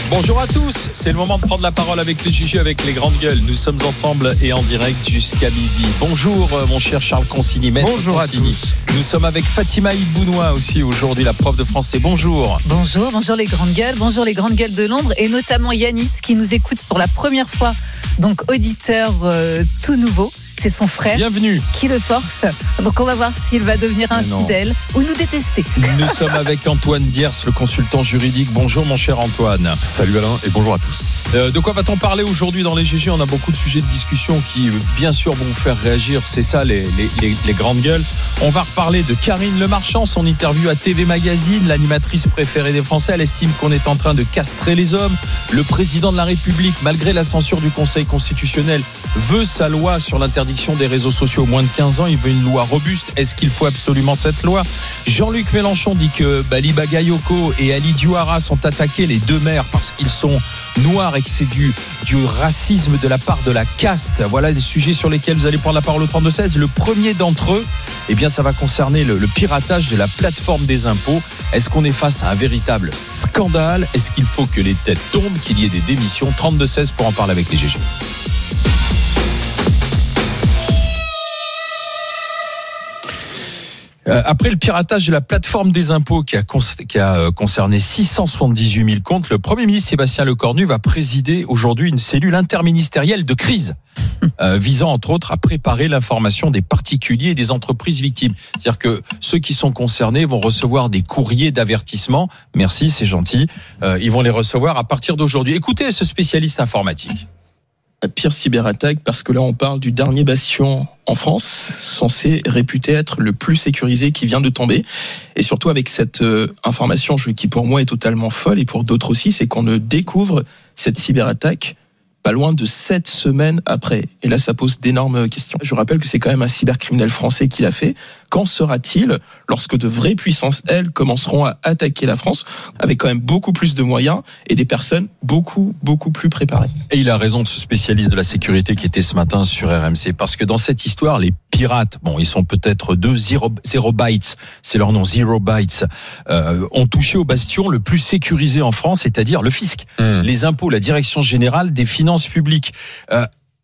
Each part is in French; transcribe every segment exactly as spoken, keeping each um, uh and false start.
Bonjour à tous, c'est le moment de prendre la parole avec les G G, avec les grandes gueules. Nous sommes ensemble et en direct jusqu'à midi. Bonjour mon cher Charles Consigny, maître Bonjour Consigny. À tous. Nous sommes avec Fatima Ibounoua aussi aujourd'hui, la prof de français. Bonjour. Bonjour, bonjour les grandes gueules, bonjour les grandes gueules de Londres et notamment Yanis qui nous écoute pour la première fois, donc auditeur euh, tout nouveau. C'est son frère. Bienvenue. Qui le force. Donc on va voir s'il va devenir infidèle ou nous détester. Nous sommes avec Antoine Diers, le consultant juridique. Bonjour mon cher Antoine. Salut Alain et bonjour à tous. Euh, de quoi va-t-on parler aujourd'hui dans les G G ? On a beaucoup de sujets de discussion qui bien sûr vont vous faire réagir. C'est ça les, les, les, les grandes gueules. On va reparler de Karine Le Marchand, son interview à T V Magazine, l'animatrice préférée des Français. Elle estime qu'on est en train de castrer les hommes. Le président de la République, malgré la censure du Conseil constitutionnel, veut sa loi sur l'interdiction des réseaux sociaux aux moins de quinze ans. Il veut une loi robuste. Est-ce qu'il faut absolument cette loi ? Jean-Luc Mélenchon dit que Bali Bagayoko et Ali Diouara sont attaqués, les deux maires, parce qu'ils sont noirs et que c'est du, du racisme de la part de la caste. Voilà des sujets sur lesquels vous allez prendre la parole au trente-deux seize. Le premier d'entre eux, eh bien, ça va concerner le, le piratage de la plateforme des impôts. Est-ce qu'on est face à un véritable scandale ? Est-ce qu'il faut que les têtes tombent, qu'il y ait des démissions ? trente-deux seize pour en parler avec les G G. Après le piratage de la plateforme des impôts qui a, cons- qui a concerné six cent soixante-dix-huit mille comptes, le Premier ministre Sébastien Lecornu va présider aujourd'hui une cellule interministérielle de crise euh, visant entre autres à préparer l'information des particuliers et des entreprises victimes. C'est-à-dire que ceux qui sont concernés vont recevoir des courriers d'avertissement. Merci, c'est gentil. Euh, ils vont les recevoir à partir d'aujourd'hui. Écoutez ce spécialiste informatique. La pire cyberattaque, parce que là on parle du dernier bastion en France, censé réputé être le plus sécurisé, qui vient de tomber. Et surtout avec cette euh, information qui pour moi est totalement folle, et pour d'autres aussi, c'est qu'on ne découvre cette cyberattaque pas loin de sept semaines après. Et là, ça pose d'énormes questions. Je rappelle que c'est quand même un cybercriminel français qui l'a fait. Qu'en sera-t-il lorsque de vraies puissances, elles, commenceront à attaquer la France avec quand même beaucoup plus de moyens et des personnes beaucoup, beaucoup plus préparées ? Et il a raison, ce spécialiste de la sécurité qui était ce matin sur R M C, parce que dans cette histoire, les pirates, bon, ils sont peut-être deux, zero, zero bytes, c'est leur nom, zero bytes, euh, ont touché au bastion le plus sécurisé en France, c'est-à-dire le fisc, mmh. les impôts, la direction générale des finances publiques. Euh,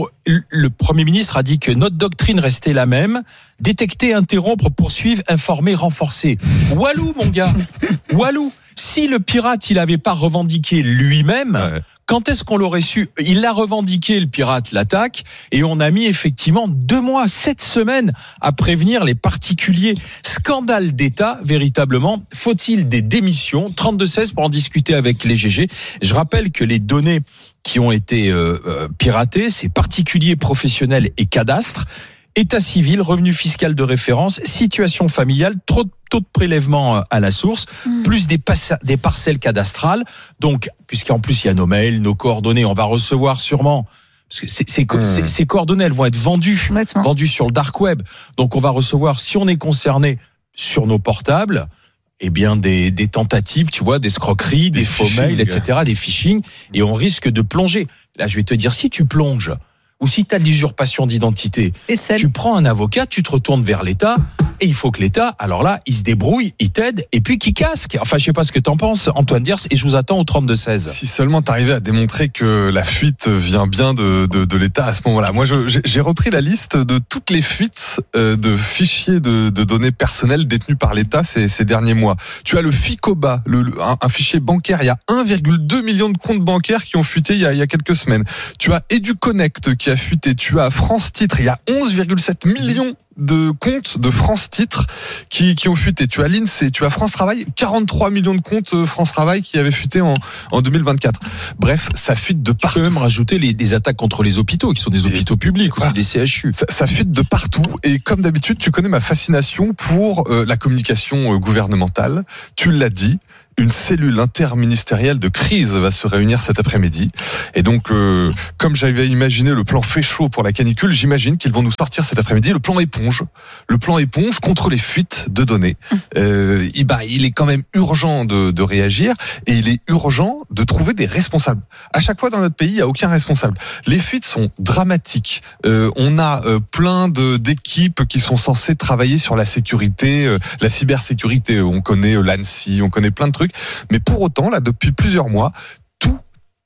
Le Premier ministre a dit que notre doctrine restait la même: détecter, interrompre, poursuivre, informer, renforcer. Walou, mon gars, Walou. Si le pirate, il n'avait pas revendiqué lui-même, ouais. Quand est-ce qu'on l'aurait su ? Il l'a revendiqué, le pirate, l'attaque, et on a mis effectivement deux mois, sept semaines à prévenir les particuliers. Scandale d'État, véritablement. Faut-il des démissions ? trente-deux seize pour en discuter avec les G G. Je rappelle que les données qui ont été euh, euh, piratées, c'est particuliers, professionnels et cadastres, état civil, revenu fiscal de référence, situation familiale, trop de taux de prélèvement à la source, mmh. plus des, pas- des parcelles cadastrales. Donc, puisqu'en plus il y a nos mails, nos coordonnées, on va recevoir sûrement, parce que ces, ces, mmh. ces, ces coordonnées, elles vont être vendues, Maintenant. vendues sur le dark web. Donc on va recevoir, si on est concerné sur nos portables, eh bien des, des tentatives, tu vois, des escroqueries, des, des faux mails, et cetera, des phishing, et on risque de plonger. Là, je vais te dire, si tu plonges, ou si tu as de l'usurpation d'identité, tu prends un avocat, tu te retournes vers l'État, et il faut que l'État, alors là, il se débrouille, il t'aide, et puis qu'il casque. Enfin, je sais pas ce que t'en penses, Antoine Diers, et je vous attends au trente-deux seize. Si seulement t'arrivais à démontrer que la fuite vient bien de, de, de l'État à ce moment-là. Moi, je, j'ai, j'ai repris la liste de toutes les fuites de fichiers de, de données personnelles détenus par l'État ces, ces derniers mois. Tu as le FICOBA, le, le, un, un fichier bancaire. Il y a un virgule deux million de comptes bancaires qui ont fuité il y a, il y a quelques semaines. Tu as EduConnect qui a fuité. Tu as France Titres. Il y a onze virgule sept millions de comptes de France Titres qui, qui ont fuité. Tu as l'INSEE, tu as France Travail, quarante-trois millions de comptes France Travail qui avaient fuité en, en deux mille vingt-quatre. Bref, ça fuite de partout. Tu peux même rajouter les, les attaques contre les hôpitaux, qui sont des hôpitaux et, publics, aussi, ah, des C H U. Ça, ça fuite de partout. Et comme d'habitude, tu connais ma fascination pour euh, la communication euh, gouvernementale. Tu l'as dit. Une cellule interministérielle de crise va se réunir cet après-midi. Et donc, euh, comme j'avais imaginé le plan fait chaud pour la canicule, j'imagine qu'ils vont nous sortir cet après-midi le plan éponge. Le plan éponge contre les fuites de données. Euh, il, bah, il est quand même urgent de, de réagir et il est urgent de trouver des responsables. À chaque fois dans notre pays, il n'y a aucun responsable. Les fuites sont dramatiques. Euh, on a euh, plein de, d'équipes qui sont censées travailler sur la sécurité, euh, la cybersécurité. On connaît euh, l'ANSSI, on connaît plein de trucs. Mais pour autant, là, depuis plusieurs mois, tout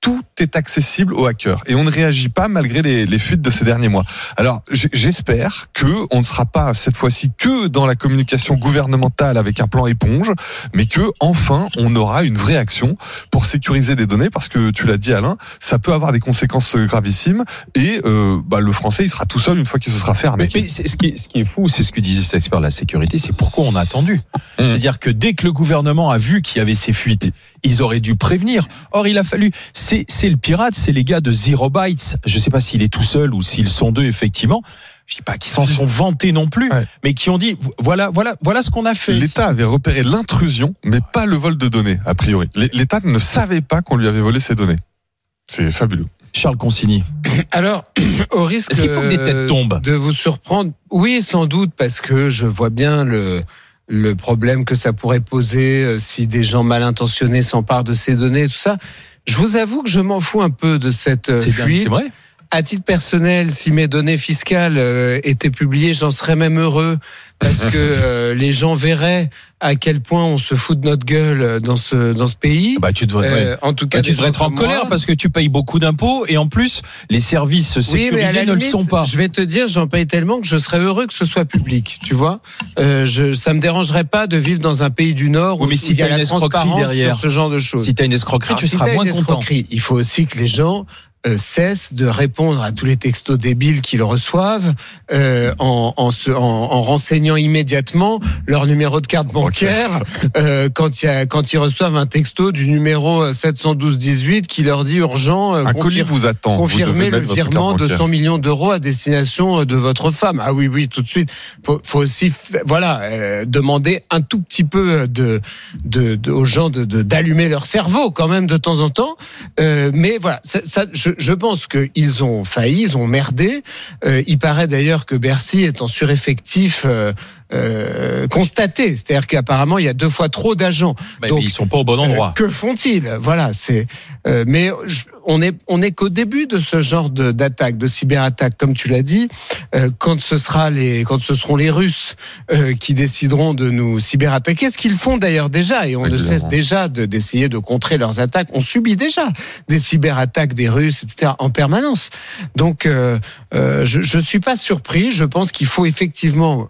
tout est accessible aux hackers et on ne réagit pas malgré les, les fuites de ces derniers mois. Alors j'espère que on ne sera pas cette fois-ci que dans la communication gouvernementale avec un plan éponge, mais que enfin on aura une vraie action pour sécuriser des données, parce que tu l'as dit Alain, ça peut avoir des conséquences gravissimes et euh, bah, le français il sera tout seul une fois qu'il se sera fait arnaquer. Mais, mais c'est, ce, qui est, ce qui est fou, c'est ce que disait cet expert de la sécurité, c'est pourquoi on a attendu. Mmh. C'est-à-dire que dès que le gouvernement a vu qu'il y avait ces fuites, ils auraient dû prévenir. Or, il a fallu. C'est, c'est le pirate, c'est les gars de Zero Bytes. Je ne sais pas s'il est tout seul ou s'ils sont deux, effectivement. Je ne dis pas qu'ils s'en sont vantés non plus, ouais. mais qui ont dit voilà, voilà, voilà ce qu'on a fait. L'État avait repéré l'intrusion, mais pas le vol de données, a priori. L'État ne savait pas qu'on lui avait volé ses données. C'est fabuleux. Charles Consigny. Alors, au risque Est-ce qu'il faut que des têtes tombent de vous surprendre, oui, sans doute, parce que je vois bien le. le problème que ça pourrait poser si des gens mal intentionnés s'emparent de ces données, tout ça. Je vous avoue que je m'en fous un peu de cette c'est fuite. Bien, c'est vrai. À titre personnel, si mes données fiscales euh, étaient publiées, j'en serais même heureux, parce que euh, les gens verraient à quel point on se fout de notre gueule dans ce dans ce pays. Bah tu devrais, euh, ouais. en tout cas, bah, tu devrais être en colère moi. Parce que tu payes beaucoup d'impôts et en plus les services sécurisés oui, ne limite, le sont pas. Je vais te dire, j'en paye tellement que je serais heureux que ce soit public. Tu vois, euh, je, ça me dérangerait pas de vivre dans un pays du Nord oui, où, mais si où il y a une la transparence derrière, sur ce genre de choses. Si tu as une escroquerie, Alors, tu si seras moins content. Il faut aussi que les gens Euh, cessent de répondre à tous les textos débiles qu'ils reçoivent euh, en, en, se, en, en renseignant immédiatement leur numéro de carte bancaire okay. euh, quand, y a, quand ils reçoivent un texto du numéro sept cent douze dix-huit qui leur dit urgent euh, un colis vous attend. Confirmer le virement de cent millions d'euros à destination de votre femme. Ah oui, oui, tout de suite. Faut, faut aussi voilà, euh, demander un tout petit peu de, de, de, aux gens de, de, d'allumer leur cerveau quand même de temps en temps. Euh, mais voilà, ça, ça je Je pense qu'ils ont failli, ils ont merdé. Euh, il paraît d'ailleurs que Bercy est en sureffectif euh, euh, constaté. C'est-à-dire qu'apparemment, il y a deux fois trop d'agents. Mais, Donc, mais ils sont pas au bon endroit. Euh, que font-ils ? Voilà, c'est. Euh, mais je, on est on est qu'au début de ce genre de, d'attaque, de cyberattaque, comme tu l'as dit. Euh, quand ce sera les, quand ce seront les Russes euh, qui décideront de nous cyberattaquer, ce qu'ils font d'ailleurs déjà, et on Évidemment. ne cesse déjà de, d'essayer de contrer leurs attaques. On subit déjà des cyberattaques des Russes, et cetera, en permanence. Donc, euh, euh, je je suis pas surpris. Je pense qu'il faut effectivement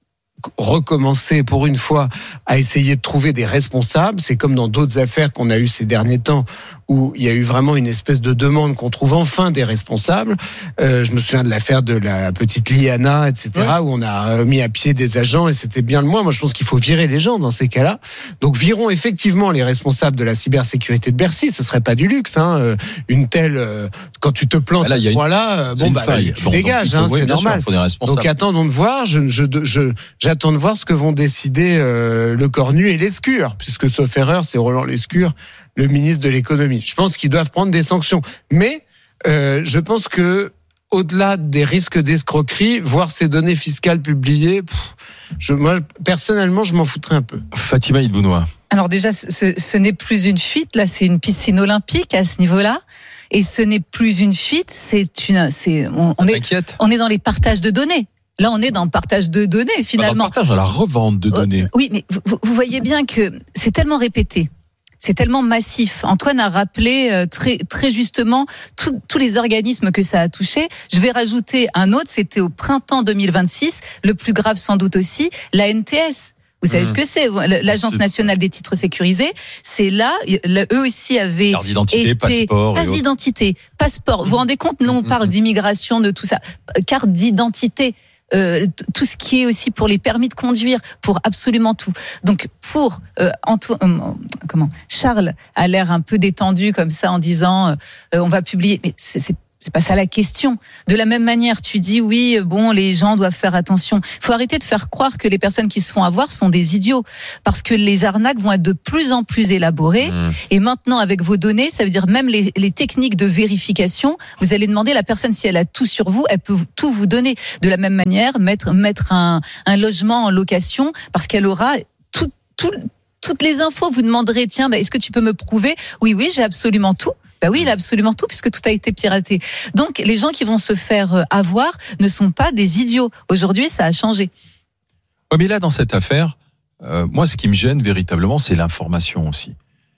recommencer pour une fois à essayer de trouver des responsables. C'est comme dans d'autres affaires qu'on a eues ces derniers temps où il y a eu vraiment une espèce de demande qu'on trouve enfin des responsables. Euh, je me souviens de l'affaire de la petite Liana, et cetera, ouais. où on a mis à pied des agents et c'était bien le moins. Moi, je pense qu'il faut virer les gens dans ces cas-là. Donc, virons effectivement les responsables de la cybersécurité de Bercy. Ce serait pas du luxe, hein. Une telle, euh, quand tu te plantes là, à ce point-là, euh, bon, bah, tu bon, dégages, hein, c'est normal. Sûr, donc, attendons de voir. Je, je, je, j'attends de voir ce que vont décider euh, le Cornu et Lescure, puisque sauf erreur, c'est Roland Lescure, le ministre de l'économie. Je pense qu'ils doivent prendre des sanctions. Mais euh, je pense que au-delà des risques d'escroquerie, voir ces données fiscales publiées, pff, je, moi, personnellement, je m'en foutrais un peu. Fatima Ilbounoua. Alors déjà, ce, ce n'est plus une fuite, là, c'est une piscine olympique à ce niveau-là. Et ce n'est plus une fuite, c'est une... C'est, on, on, est, on est dans les partages de données. Là, on est dans le partage de données, finalement. Dans le partage, dans la revente de données. Euh, oui, mais vous, vous voyez bien que c'est tellement répété. C'est tellement massif. Antoine a rappelé euh, très très justement tout, tous les organismes que ça a touché. Je vais rajouter un autre, c'était au printemps deux mille vingt-six, le plus grave sans doute aussi, la N T S. Vous savez mmh. ce que c'est, l'Agence nationale des titres sécurisés. C'est là, eux aussi avaient carte d'identité, été, passeport, passe d'identité, passeport. Vous vous rendez compte, nous on parle d'immigration, de tout ça, carte d'identité. Euh, tout ce qui est aussi pour les permis de conduire, pour absolument tout. Donc pour euh, Antoine, euh, comment Charles a l'air un peu détendu comme ça en disant euh, on va publier, mais c'est, c'est C'est pas ça la question. De la même manière, tu dis oui, bon, les gens doivent faire attention. Il faut arrêter de faire croire que les personnes qui se font avoir sont des idiots, parce que les arnaques vont être de plus en plus élaborées. Mmh. Et maintenant, avec vos données, ça veut dire même les, les techniques de vérification. Vous allez demander à la personne si elle a tout sur vous, elle peut tout vous donner. De la même manière, mettre mettre un, un logement en location, parce qu'elle aura tout tout toutes les infos. Vous demanderez, tiens, bah, est-ce que tu peux me prouver ? Oui, oui, j'ai absolument tout. Ben oui, il a absolument tout, puisque tout a été piraté. Donc, les gens qui vont se faire avoir ne sont pas des idiots. Aujourd'hui, ça a changé. Ouais, mais là, dans cette affaire, euh, moi, ce qui me gêne véritablement, c'est l'information aussi.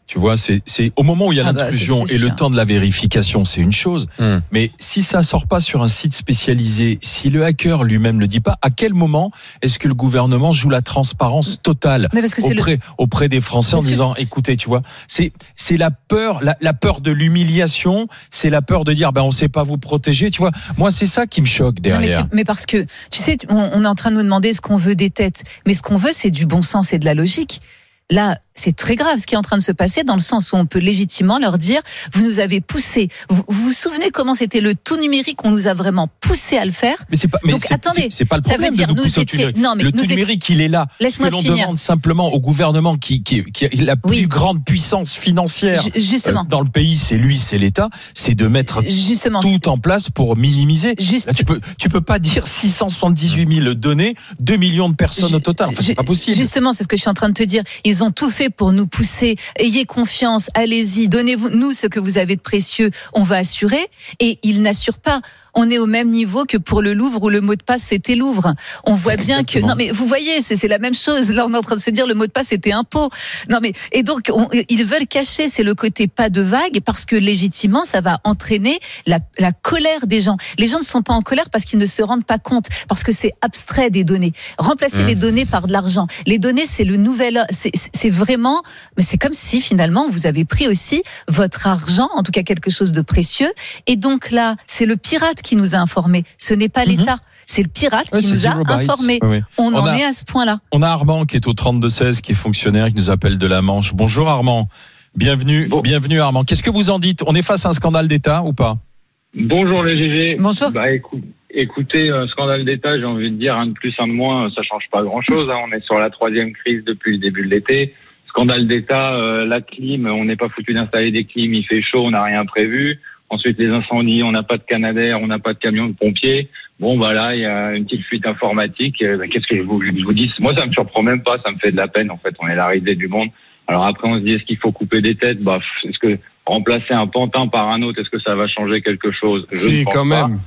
Tu vois, c'est, c'est au moment où il y a Ah bah, l'intrusion c'est- c'est et le sûr. temps de la vérification, c'est une chose. Mmh. Mais si ça sort pas sur un site spécialisé, si le hacker lui-même le dit pas, à quel moment est-ce que le gouvernement joue la transparence totale Mais parce que c'est le, auprès auprès des Français en Parce que disant, c'est- écoutez, tu vois, c'est c'est la peur, la, la peur de l'humiliation, c'est la peur de dire, ben on sait pas vous protéger. Tu vois, moi c'est ça qui me choque Non, mais, derrière. c'est- mais parce que, tu sais, on, on est en train de nous demander ce qu'on veut des têtes. Mais ce qu'on veut, c'est du bon sens et de la logique. Là, c'est très grave ce qui est en train de se passer, dans le sens où on peut légitimement leur dire, vous nous avez poussé. Vous vous, vous souvenez comment c'était le tout numérique, on nous a vraiment poussé à le faire? Mais c'est pas, mais Donc, c'est, attendez, c'est, c'est pas le ça veut problème dire, de nous nous pousser au étions- numérique. non, mais le nous tout étions- numérique, il est là. Laisse-moi Ce que l'on finir. demande simplement au gouvernement qui, qui, qui a la plus Oui. grande puissance financière Ju- Justement. euh, dans le pays, c'est lui, c'est l'État, c'est de mettre Justement. tout en place pour minimiser. Juste- Là, tu peux, tu peux pas dire six cent soixante-dix-huit mille données, deux millions de personnes au total. Enfin, c'est Ju- pas possible. Justement, c'est ce que je suis en train de te dire. Ils ont tout fait pour nous pousser. Ayez confiance, allez-y, donnez-vous nous ce que vous avez de précieux, on va assurer. Et ils n'assurent pas. On est au même niveau que pour le Louvre où le mot de passe c'était Louvre. On voit bien que Exactement. non mais vous voyez c'est c'est la même chose. Là on est en train de se dire le mot de passe c'était impôt. Non mais et donc on- ils veulent cacher, c'est le côté pas de vague parce que légitimement ça va entraîner la, la colère des gens. Les gens ne sont pas en colère parce qu'ils ne se rendent pas compte, parce que c'est abstrait des données. Remplacer Mmh. les données par de l'argent. Les données c'est le nouvel, c'est c'est vraiment, mais c'est comme si finalement vous avez pris aussi votre argent, en tout cas quelque chose de précieux. Et donc là c'est le pirate qui nous a informés. Ce n'est pas Mhm. l'État, c'est le pirate Ouais, qui c'est nous a Zero Bytes. informés. Oui, oui. On, On en a- est à ce point-là. On a Armand qui est au trente-deux seize, qui est fonctionnaire, qui nous appelle de la Manche. Bonjour Armand. Bienvenue, Bon. bienvenue Armand. Qu'est-ce que vous en dites? On est face à un scandale d'État ou pas? Bonjour les G G. Bonjour. Bah, écou- écoutez, euh, scandale d'État, j'ai envie de dire un de plus, un de moins, ça change pas grand-chose. Hein. On est sur la troisième crise depuis le début de l'été. Scandale d'État, euh, la clim, on n'est pas foutu d'installer des clims, il fait chaud, on n'a rien prévu. Ensuite, les incendies, on n'a pas de Canadair, on n'a pas de camion de pompiers. Bon, bah là, il y a une petite fuite informatique. Euh, bah, qu'est-ce que je vous, je vous dis? Moi, ça me surprend même pas, ça me fait de la peine. En fait, on est l'arrivée du monde. Alors après, on se dit, est-ce qu'il faut couper des têtes? Bah, est-ce que remplacer un pantin par un autre, est-ce que ça va changer quelque chose? Je ne Si, pense quand pas. même.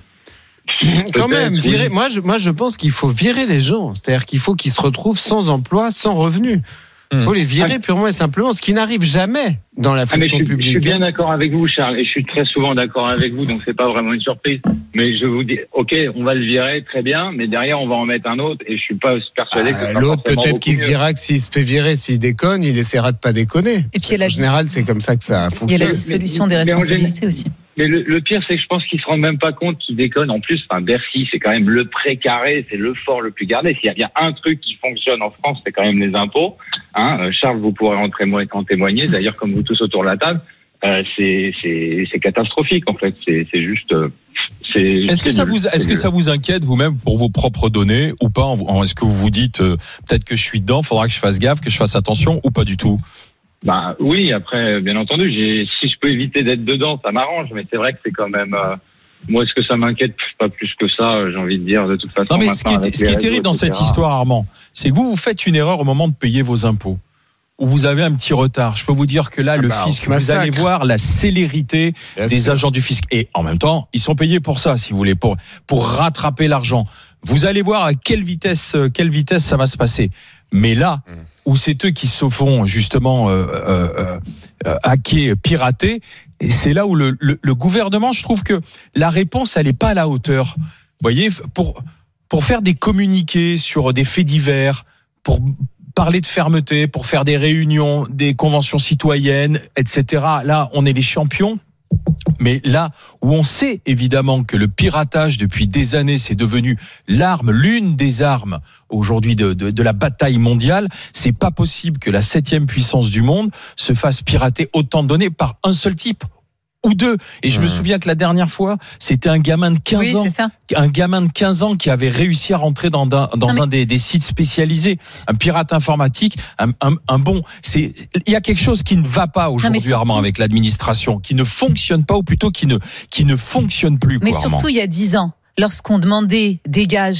Quand même, Peut-être, virer. oui. Moi, je, moi, je pense qu'il faut virer les gens. C'est-à-dire qu'il faut qu'ils se retrouvent sans emploi, sans revenu. Il Mmh. faut les virer purement et simplement, ce qui n'arrive jamais dans la Ah, mais je fonction suis, je publique. suis bien d'accord avec vous, Charles, et je suis très souvent d'accord avec vous, donc c'est pas vraiment une surprise. Mais je vous dis, ok, on va le virer, très bien, mais derrière on va en mettre un autre, et je suis pas persuadé que Ah, ce sera l'autre, forcément peut-être beaucoup qu'il se mieux. dira que s'il se fait virer, s'il déconne, il essaiera de pas déconner. Et puis il y a la, En général, c'est comme ça que ça il y a fonctionne. la dissolution des mais en responsabilités aussi. Mais le, le pire, c'est que je pense qu'ils se rendent même pas compte qu'ils déconnent. En plus, enfin, Bercy, c'est quand même le précaré, c'est le fort le plus gardé. S'il y a bien un truc qui fonctionne en France, c'est quand même les impôts. Hein, euh, Charles, vous pourrez en témoigner, en témoigner. D'ailleurs, comme vous tous autour de la table, euh, c'est, c'est, c'est catastrophique en fait. C'est, c'est juste. euh, c'est, Est-ce que c'est ça nul. vous, est-ce C'est que nul. ça vous inquiète vous-même pour vos propres données ou pas? En- en- Est-ce que vous vous dites euh, peut-être que je suis dedans, faudra que je fasse gaffe, que je fasse attention ou pas du tout? Bah oui, après, bien entendu, j'ai, si je peux éviter d'être dedans, ça m'arrange. Mais c'est vrai que c'est quand même. Euh, moi, est-ce que ça m'inquiète? Pas plus que ça. euh, J'ai envie de dire de toute façon. Non, mais ce qui maintenant, est, avec ce qui les est réseaux, terrible dans cette et cetera. histoire, Armand, c'est que vous, vous faites une erreur au moment de payer vos impôts. Ou vous avez un petit retard. Je peux vous dire que là, Ah le bah, fisc, on vous allez massacre. voir la célérité Bien des sûr. agents du fisc. Et en même temps, ils sont payés pour ça, si vous voulez, pour, pour rattraper l'argent. Vous allez voir à quelle vitesse, euh, quelle vitesse ça va se passer. Mais là, où c'est eux qui se font justement euh, euh, euh, hacker, pirater, et c'est là où le, le, le gouvernement, je trouve que la réponse, elle n'est pas à la hauteur. Vous voyez, pour, pour faire des communiqués sur des faits divers, pour parler de fermeté, pour faire des réunions, des conventions citoyennes, et cetera. Là, on est les champions. Mais là où on sait évidemment que le piratage depuis des années c'est devenu l'arme, l'une des armes aujourd'hui de, de, de la bataille mondiale, c'est pas possible que la septième puissance du monde se fasse pirater autant de données par un seul type ou deux. Et je me souviens que la dernière fois, c'était un gamin de quinze Oui, ans, c'est ça. un gamin de quinze ans qui avait réussi à rentrer dans, dans, dans Non, mais- un des, des sites spécialisés, un pirate informatique, un, un, un bon. C'est, il y a quelque chose qui ne va pas aujourd'hui, surtout- Armand, avec l'administration, qui ne fonctionne pas, ou plutôt qui ne, qui ne fonctionne plus. Mais quoi, Armand. surtout il y a dix ans, lorsqu'on demandait des gages